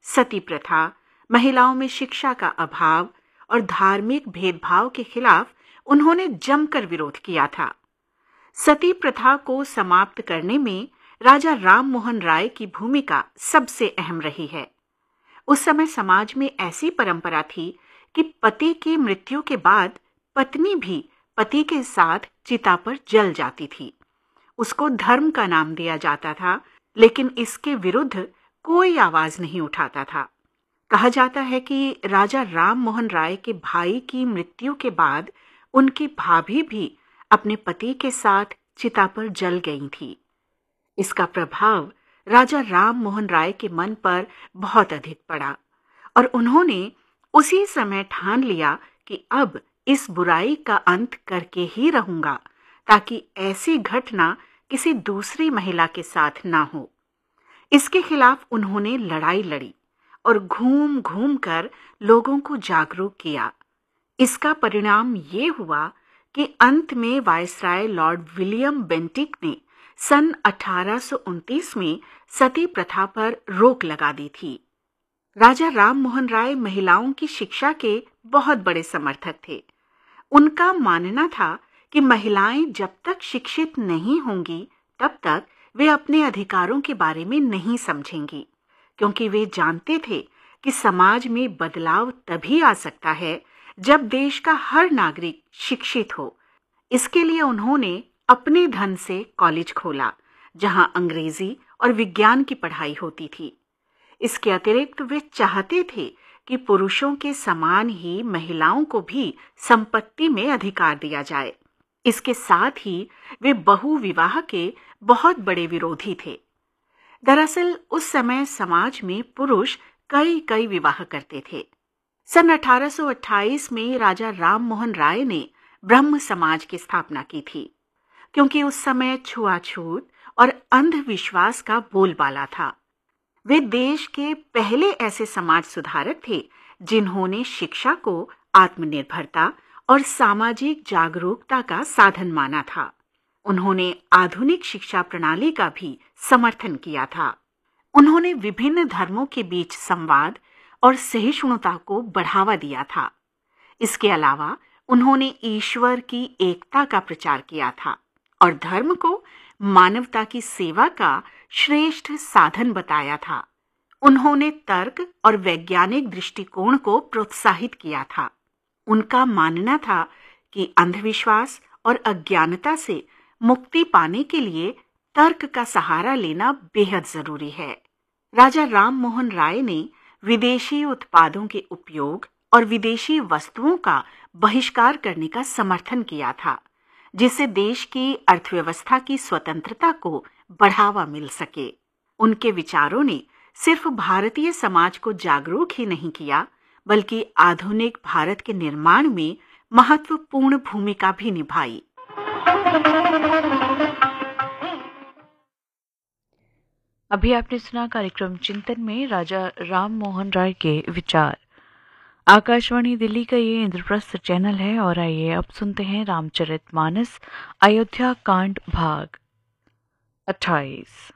सती प्रथा, महिलाओं में शिक्षा का अभाव और धार्मिक भेदभाव के खिलाफ उन्होंने जमकर विरोध किया था। सती प्रथा को समाप्त करने में राजा राम मोहन राय की भूमिका सबसे अहम रही है। उस समय समाज में ऐसी परंपरा थी कि पति की मृत्यु के बाद पत्नी भी पति के साथ चिता पर जल जाती थी। उसको धर्म का नाम दिया जाता था, लेकिन इसके विरुद्ध कोई आवाज नहीं उठाता था। कहा जाता है कि राजा राम मोहन राय के भाई की मृत्यु के बाद उनकी भाभी भी अपने पति के साथ चिता पर जल गई थी। इसका प्रभाव राजा राम मोहन राय के मन पर बहुत अधिक पड़ा और उन्होंने उसी समय ठान लिया कि अब इस बुराई का अंत करके ही रहूंगा, ताकि ऐसी घटना किसी दूसरी महिला के साथ ना हो। इसके खिलाफ उन्होंने लड़ाई लड़ी और घूम घूम कर लोगों को जागरूक किया। इसका परिणाम ये हुआ कि अंत में वायसराय लॉर्ड विलियम बेंटिक ने सन 1829 में सती प्रथा पर रोक लगा दी थी। राजा राम मोहन राय महिलाओं की शिक्षा के बहुत बड़े समर्थक थे। उनका मानना था कि महिलाएं जब तक शिक्षित नहीं होंगी तब तक वे अपने अधिकारों के बारे में नहीं समझेंगी, क्योंकि वे जानते थे कि समाज में बदलाव तभी आ सकता है जब देश का हर नागरिक शिक्षित हो। इसके लिए उन्होंने अपने धन से कॉलेज खोला, जहां अंग्रेजी और विज्ञान की पढ़ाई होती थी। इसके अतिरिक्त वे चाहते थे कि पुरुषों के समान ही महिलाओं को भी संपत्ति में अधिकार दिया जाए। इसके साथ ही वे बहुविवाह के बहुत बड़े विरोधी थे। दरअसल उस समय समाज में पुरुष कई विवाह करते थे। सन 1828 में राजा राम मोहन राय ने ब्रह्म समाज की स्थापना की थी, क्योंकि उस समय छुआछूत और अंधविश्वास का बोलबाला था। वे देश के पहले ऐसे समाज सुधारक थे जिन्होंने शिक्षा को आत्मनिर्भरता और सामाजिक जागरूकता का साधन माना था। उन्होंने आधुनिक शिक्षा प्रणाली का भी समर्थन किया था। उन्होंने विभिन्न धर्मों के बीच संवाद और सहिष्णुता को बढ़ावा दिया था। इसके अलावा उन्होंने ईश्वर की एकता का प्रचार किया था और धर्म को मानवता की सेवा का श्रेष्ठ साधन बताया था। उन्होंने तर्क और वैज्ञानिक दृष्टिकोण को प्रोत्साहित किया था। उनका मानना था कि अंधविश्वास और अज्ञानता से मुक्ति पाने के लिए तर्क का सहारा लेना बेहद जरूरी है। राजा राम मोहन राय ने विदेशी उत्पादों के उपयोग और विदेशी वस्तुओं का बहिष्कार करने का समर्थन किया था, जिससे देश की अर्थव्यवस्था की स्वतंत्रता को बढ़ावा मिल सके। उनके विचारों ने सिर्फ भारतीय समाज को जागरूक ही नहीं किया, बल्कि आधुनिक भारत के निर्माण में महत्वपूर्ण भूमिका भी निभाई। अभी आपने सुना कार्यक्रम चिंतन में राजा राम मोहन राय के विचार। आकाशवाणी दिल्ली का ये इंद्रप्रस्थ चैनल है और आइए अब सुनते हैं रामचरितमानस अयोध्या कांड भाग 28।